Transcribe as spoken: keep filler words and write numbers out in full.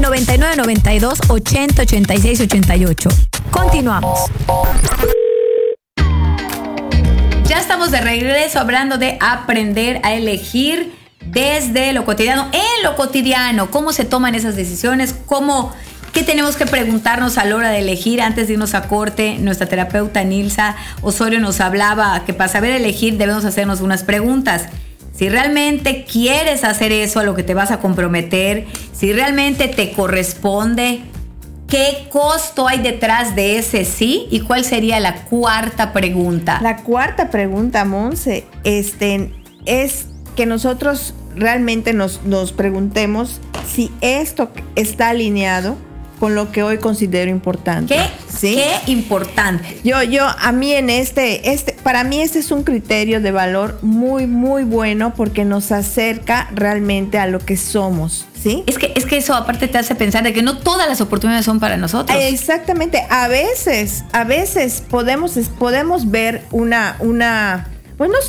noventa y nueve noventa y dos ochenta ochenta y seis ochenta y ocho. Continuamos. Ya estamos de regreso hablando de aprender a elegir desde lo cotidiano, en lo cotidiano, cómo se toman esas decisiones, cómo, qué tenemos que preguntarnos a la hora de elegir. Antes de irnos a corte, nuestra terapeuta Nilsa Osorio nos hablaba que para saber elegir debemos hacernos unas preguntas. Si realmente quieres hacer eso a lo que te vas a comprometer, si realmente te corresponde, ¿qué costo hay detrás de ese sí? ¿Y cuál sería la cuarta pregunta? La cuarta pregunta, Monse, este, es que nosotros realmente nos, nos preguntemos si esto está alineado con lo que hoy considero importante. ¿Qué? ¿Sí? ¿Qué importante? Yo, yo, a mí en este, este, para mí este es un criterio de valor muy, muy bueno porque nos acerca realmente a lo que somos, ¿sí? Es que, es que eso aparte te hace pensar de que no todas las oportunidades son para nosotros. Exactamente. A veces, a veces podemos, podemos ver una, una, pues no